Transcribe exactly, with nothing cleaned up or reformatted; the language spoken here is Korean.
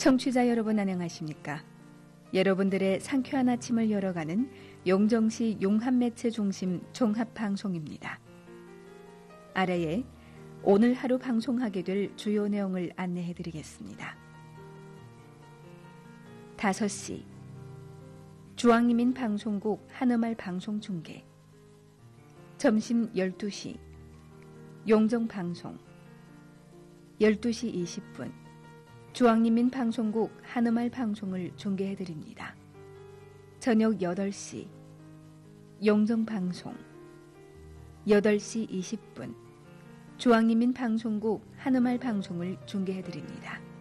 청취자 여러분 안녕하십니까? 여러분들의 상쾌한 아침을 열어가는 용정시 용합매체 중심 종합방송입니다. 아래에 오늘 하루 방송하게 될 주요 내용을 안내해드리겠습니다. 다섯 시 중앙이민 방송국 한음알 방송 중계. 점심 열두 시 용정방송. 열두 시 이십 분 중앙인민 방송국 한음알 방송을 중계해드립니다. 저녁 여덟 시 용정방송. 여덟 시 이십 분 중앙인민 방송국 한음알 방송을 중계해드립니다.